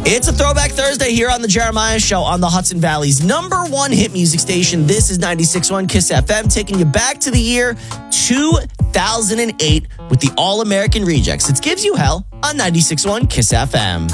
It's a Throwback Thursday here on the Jeremiah Show on the Hudson Valley's #1 hit music station. This is 96.1 KISS FM, taking you back to the year 2008 with the All-American Rejects. It Gives You Hell on 96.1 KISS FM.